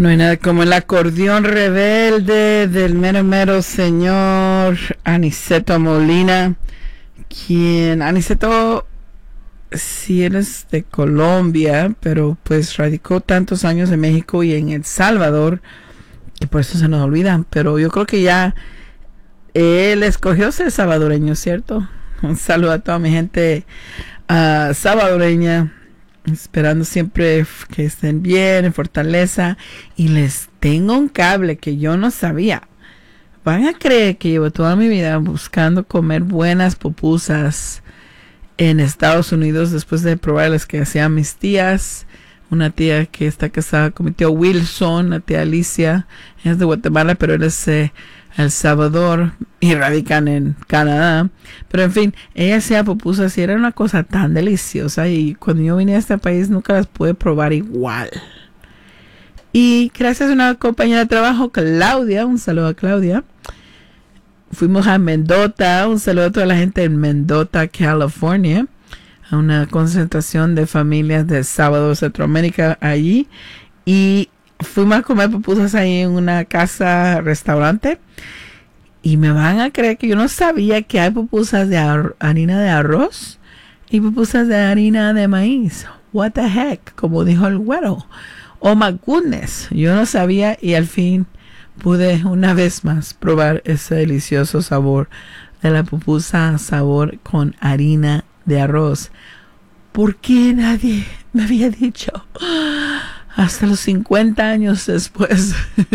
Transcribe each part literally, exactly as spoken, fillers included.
No hay nada como el acordeón rebelde del mero mero señor Aniceto Molina, quien Aniceto sí eres de Colombia, pero pues radicó tantos años en México y en El Salvador que por eso se nos olvidan, pero yo creo que ya él escogió ser salvadoreño, ¿cierto? Un saludo a toda mi gente uh, salvadoreña, esperando siempre que estén bien, en fortaleza. Y les tengo un cable que yo no sabía. Van a creer que llevo toda mi vida buscando comer buenas pupusas en Estados Unidos después de probar las que hacían mis tías. Una tía que está casada con mi tío Wilson, la tía Alicia, ella es de Guatemala, pero él es de El Salvador y radican en Canadá. Pero en fin, ella hacía pupusas y era una cosa tan deliciosa, y cuando yo vine a este país nunca las pude probar igual. Y gracias a una compañera de trabajo, Claudia, un saludo a Claudia, fuimos a Mendota, un saludo a toda la gente en Mendota, California, a una concentración de familias de Salvador, Centroamérica allí, y fuimos a comer pupusas ahí en una casa restaurante. Y me van a creer que yo no sabía que hay pupusas de ar- harina de arroz y pupusas de harina de maíz. What the heck, como dijo el güero. Oh my goodness, yo no sabía, y al fin pude una vez más probar ese delicioso sabor de la pupusa, sabor con harina de arroz. ¿Por qué nadie me había dicho? Hasta los cincuenta años después.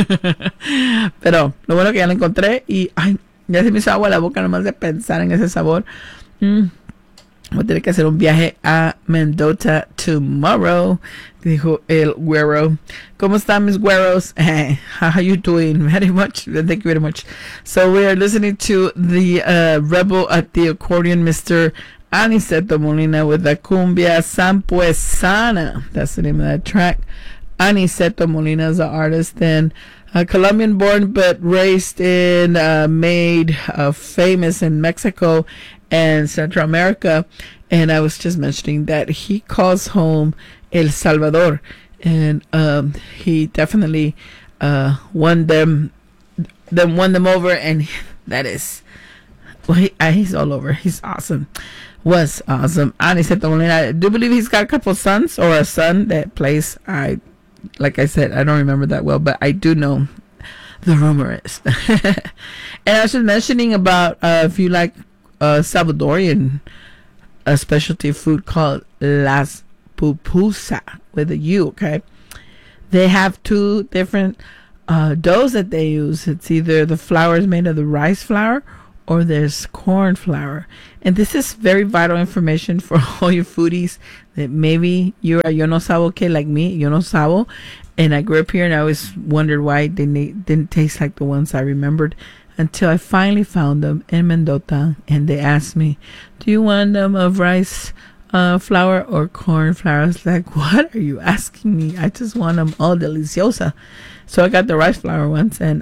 Pero lo bueno que ya lo encontré, y ay, ya se me hizo agua la boca nomás de pensar en ese sabor. Mm. Voy a tener que hacer un viaje a Mendota tomorrow, dijo el güero. ¿Cómo están mis güeros? Hey, how are you doing? Very much. Thank you very much. So we are listening to the uh, rebel at the accordion, Mister Aniceto Molina, with the cumbia sampuesana. That's the name of that track. Aniceto Molina is the artist, and uh, Colombian born but raised in, uh, made uh, famous in Mexico and Central America. And I was just mentioning that he calls home El Salvador, and um, he definitely uh, won them, them won them over, and that is, well, he, uh, he's all over. He's awesome. Was awesome. Aniceto Molina, I do believe he's got a couple sons, or a son that plays. I, like I said, I don't remember that well, but I do know the rumor is. And I was just mentioning about uh, if you like uh, Salvadorian, a specialty food called Las Pupusa with a U, okay? They have two different uh, doughs that they use. It's either the flour is made of the rice flour, or there's corn flour. And this is very vital information for all your foodies that maybe you're a yo no sabo que like me, yo no sabo. And I grew up here and I always wondered why they didn't taste like the ones I remembered, until I finally found them in Mendota, and they asked me, do you want them of rice uh, flour or corn flour? I was like, what are you asking me? I just want them all deliciosa. So I got the rice flour ones, and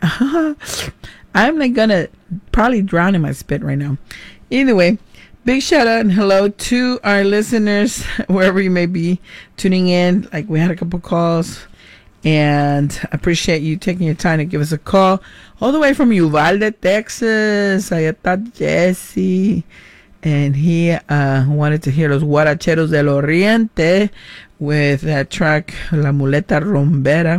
I'm like gonna probably drown in my spit right now. Either way, big shout out and hello to our listeners wherever you may be tuning in. Like, we had a couple calls, and I appreciate you taking your time to give us a call all the way from Uvalde, Texas. Ahí está Jesse, and he uh, wanted to hear Los Guaracheros del Oriente with that track La Muleta Rombera.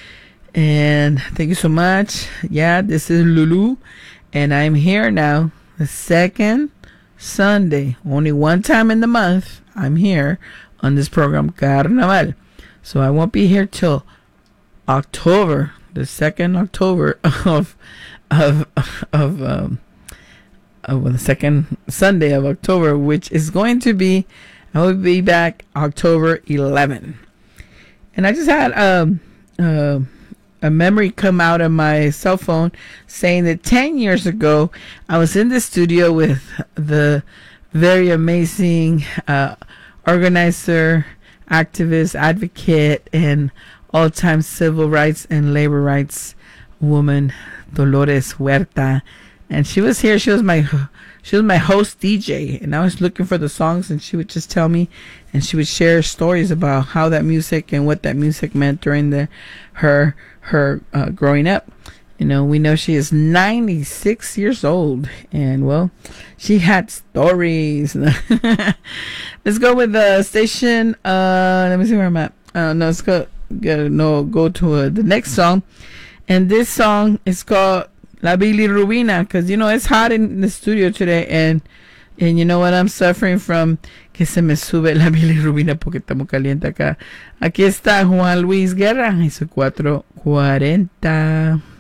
And thank you so much. Yeah, this is Lulu, and I'm here now, the second Sunday, only one time in the month, I'm here on this program, Carnaval. So I won't be here till October, the second October of of of um of the second Sunday of October, which is going to be, I will be back October eleventh. And I just had um uh a memory come out of my cell phone saying that ten years ago I was in the studio with the very amazing uh, organizer, activist, advocate, and all-time civil rights and labor rights woman, Dolores Huerta. and she was here. She was my she was my host D J, and I was looking for the songs, and she would just tell me, and she would share stories about how that music and what that music meant during the her her uh, growing up. You know, we know she is ninety-six years old, and well, she had stories. Let's go with the station. Uh, let me see where I'm at. Uh, no, let's go. Go, no, go to uh, the next song, and this song is called La Bilirrubina, because you know it's hot in the studio today, and and you know what, I'm suffering from que se me sube la bilirrubina porque estamos caliente acá. Aquí está Juan Luis Guerra y su cuatro cuarenta.